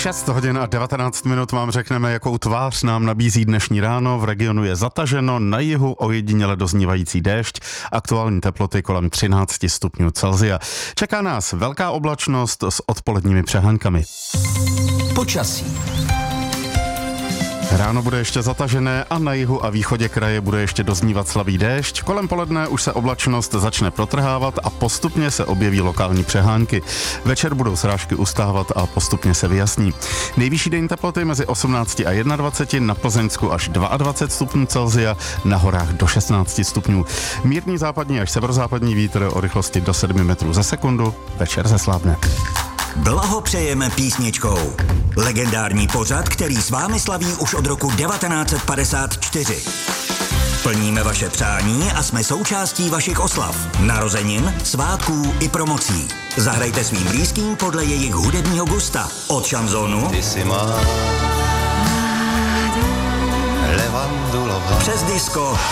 6 hodin a 19 minut vám řekneme, jakou tvář nám nabízí dnešní ráno. V regionu je zataženo, na jihu ojediněle doznívající déšť, aktuální teploty kolem 13 stupňů Celsia. Čeká nás velká oblačnost s odpoledními přehánkami. Počasí. Ráno bude ještě zatažené a na jihu a východě kraje bude ještě doznívat slabý déšť. Kolem poledne už se oblačnost začne protrhávat a postupně se objeví lokální přehánky. Večer budou srážky ustávat a postupně se vyjasní. Nejvyšší denní teploty mezi 18 a 21, na Plzeňsku až 22 stupňů Celsia, na horách do 16 stupňů. Mírný západní až severozápadní vítr o rychlosti do 7 metrů za sekundu, večer zeslábne. Blahopřejeme písničkou. Legendární pořad, který s vámi slaví už od roku 1954. Plníme vaše přání a jsme součástí vašich oslav, narozenin, svátků i promocí. Zahrajte svým blízkým podle jejich hudebního gusta. Od šanzonu přes disco